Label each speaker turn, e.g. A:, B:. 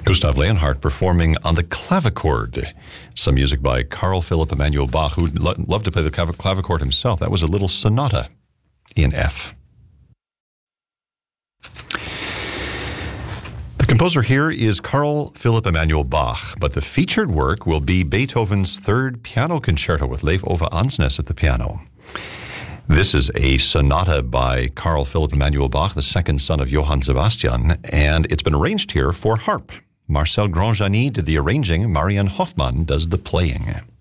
A: Gustav Leonhardt performing on the clavichord. Some music by Carl Philipp Emanuel Bach, who loved to play the clavichord himself. That was a little sonata in F. The composer here is Carl Philipp Emanuel Bach, but the featured work will be Beethoven's Third Piano Concerto with Leif Ove Ansnes at the piano. This is a sonata by Carl Philipp Emanuel Bach, the second son of Johann Sebastian, and it's been arranged here for harp. Marcel Grandjani did the arranging, Marianne Hoffmann does the playing.